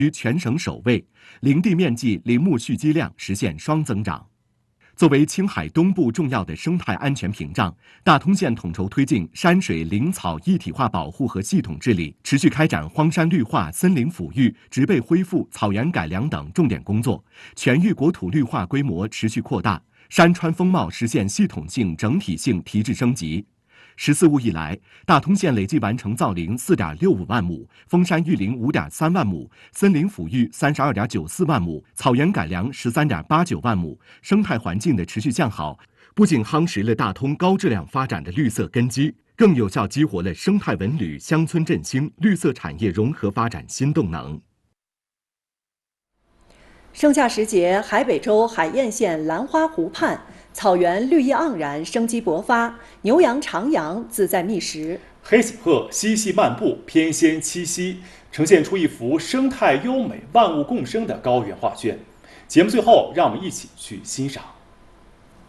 居全省首位，林地面积、林木蓄积量实现双增长。作为青海东部重要的生态安全屏障，大通县统筹推进山水林草一体化保护和系统治理，持续开展荒山绿化、森林抚育、植被恢复、草原改良等重点工作，全域国土绿化规模持续扩大，山川风貌实现系统性、整体性提质升级。“14务”以来，大通县累计完成造林4.65万亩，封山育林5.3万亩，森林抚育32.94万亩，草原改良13.89万亩。生态环境的持续向好，不仅夯实了大通高质量发展的绿色根基，更有效激活了生态文旅、乡村振兴、绿色产业融合发展新动能。 盛夏时节，海北州海晏县兰花湖畔，草原绿意盎然，生机勃发，牛羊长羊自在觅食， 黑颈鹤嬉戏漫步，翩跹栖息，呈现出一幅生态优美、万物共生的高原画卷。节目最后，让我们一起去欣赏。